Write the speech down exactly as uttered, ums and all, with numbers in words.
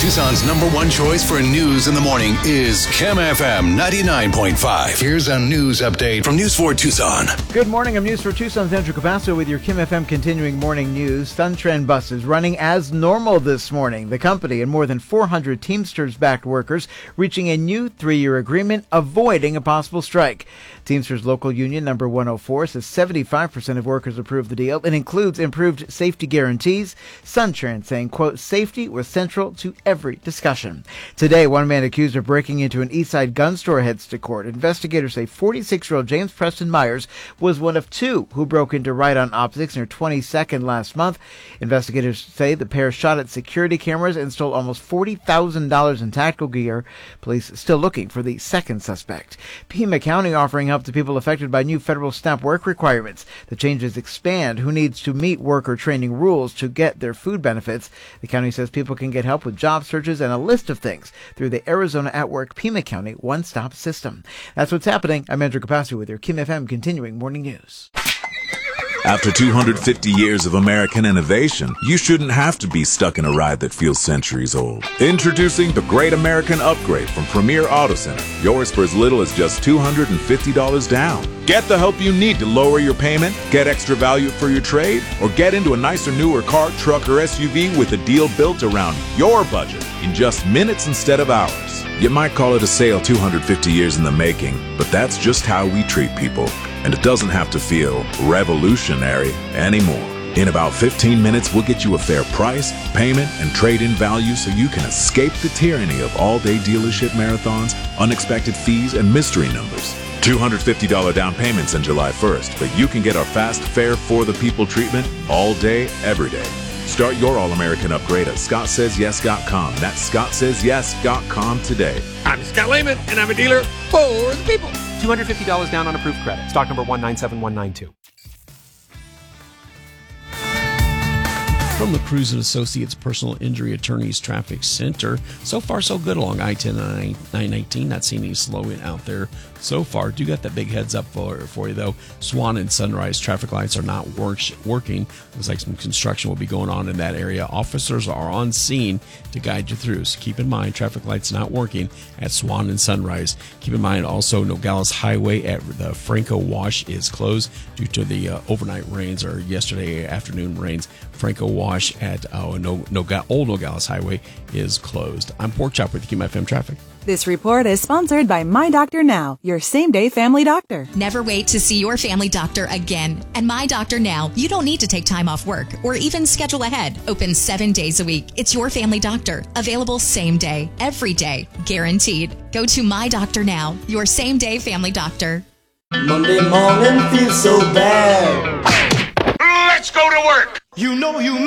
Tucson's number one choice for news in the morning is Kim F M ninety-nine point five. Here's a news update from News four Tucson. Good morning. I'm News four Tucson's Andrew Capasso with your Kim F M continuing morning news. SunTrend buses running as normal this morning. The company and more than four hundred Teamsters-backed workers reaching a new three-year agreement, avoiding a possible strike. Teamsters local union number one oh four says seventy-five percent of workers approved the deal. It includes improved safety guarantees. SunTrend saying, quote, safety was central to every discussion. Today, one man accused of breaking into an Eastside gun store heads to court. Investigators say forty-six-year-old James Preston Myers was one of two who broke into Ride-On Optics near twenty-second last month. Investigators say the pair shot at security cameras and stole almost forty thousand dollars in tactical gear. Police still looking for the second suspect. Pima County offering help to people affected by new federal SNAP work requirements. The changes expand who needs to meet worker training rules to get their food benefits. The county says people can get help with job searches and a list of things through the Arizona at Work Pima County one-stop system. That's what's happening. I'm Andrew Capasso with your Kim F M continuing morning news. After two hundred fifty years of American innovation, you shouldn't have to be stuck in a ride that feels centuries old. Introducing the Great American Upgrade from Premier Auto Center. Yours for as little as just two hundred fifty dollars down. Get the help you need to lower your payment, get extra value for your trade, or get into a nicer, newer car, truck, or S U V with a deal built around your budget in just minutes instead of hours. You might call it a sale two hundred fifty years in the making, but that's just how we treat people. And it doesn't have to feel revolutionary anymore. In about fifteen minutes, we'll get you a fair price, payment, and trade-in value so you can escape the tyranny of all-day dealership marathons, unexpected fees, and mystery numbers. two hundred fifty dollars down payments on July first, but you can get our fast, fair, for-the-people treatment all day, every day. Start your All-American upgrade at Scott Says Yes dot com. That's Scott Says Yes dot com today. I'm Scott Lehman, and I'm a dealer for the people. two hundred fifty dollars down on approved credit. Stock number one nine seven one nine two. From the Cruz and Associates Personal Injury Attorneys Traffic Center, so far so good along I ten and nine nineteen. Not seeing any slowing out there so far. Do got that big heads up for, for you though. Swan and Sunrise traffic lights are not work, working. Looks like some construction will be going on in that area. Officers are on scene to guide you through. So keep in mind, traffic lights not working at Swan and Sunrise. Keep in mind also Nogales Highway at the Franco Wash is closed due to the uh, overnight rains or yesterday afternoon rains. Franco Wash at uh, no, no, Old Nogales Highway is closed. I'm Pork Chop with Kim F M Traffic. This report is sponsored by My Doctor Now, your same-day family doctor. Never wait to see your family doctor again. And My Doctor Now, you don't need to take time off work or even schedule ahead. Open seven days a week. It's your family doctor. Available same day, every day, guaranteed. Go to My Doctor Now, your same-day family doctor. Monday morning feels so bad. Let's go to work. You know you